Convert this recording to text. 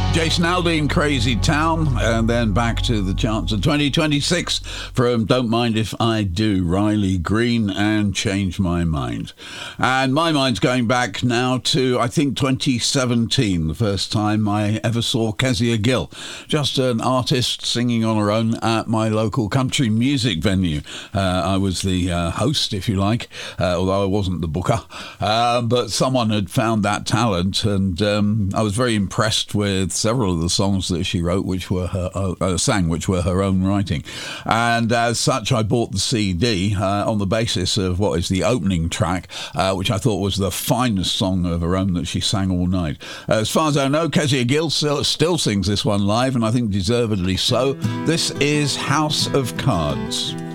Jason Aldean, Crazy Town, and then back to the charts of 2026 from Don't Mind If I Do, Riley Green and Change My Mind. And my mind's going back now to, I think, 2017, the first time I ever saw Kezia Gill, just an artist singing on her own at my local country music venue. I was the host, if you like, although I wasn't the booker, but someone had found that talent, and I was very impressed with several of the songs that she wrote, which were which were her own writing. And as such, I bought the CD on the basis of what is the opening track, which I thought was the finest song of her own that she sang all night. As far as I know, Kezia Gill still sings this one live, and I think deservedly so. This is House of Cards.